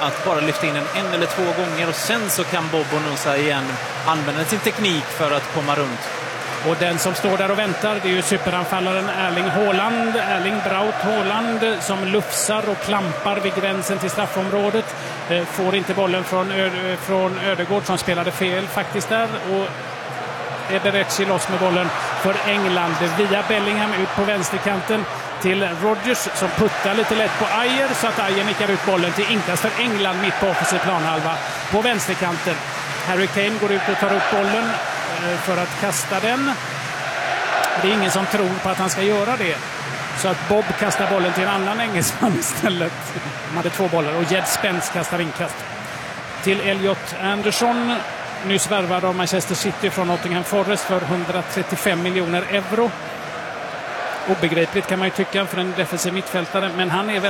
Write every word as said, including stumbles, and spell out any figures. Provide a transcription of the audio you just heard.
att bara lyfta in en en eller två gånger och sen så kan Bob Bonosa igen använda sin teknik för att komma runt. Och den som står där och väntar, det är ju superanfallaren Erling Haaland, Erling Braut Haaland, som lufsar och klampar vid gränsen till straffområdet. Eh, får inte bollen från, Ö- från Ödegård som spelade fel faktiskt där. Och Edereci loss med bollen för England via Bellingham ut på vänsterkanten till Rodgers som puttar lite lätt på Ajer så att Ajer nickar ut bollen till inkast för England mitt på offensiv planhalva på vänsterkanten. Harry Kane går ut och tar upp bollen för att kasta den. Det är ingen som tror på att han ska göra det. Så att Bob kastar bollen till en annan engelsman istället. De hade två bollar och Jed Spence kastar inkast. Till Elliot Anderson, nyss värvad av Manchester City från Nottingham Forest för hundratrettiofem miljoner euro. Obegripligt kan man ju tycka för en defensiv mittfältare, men han är väldigt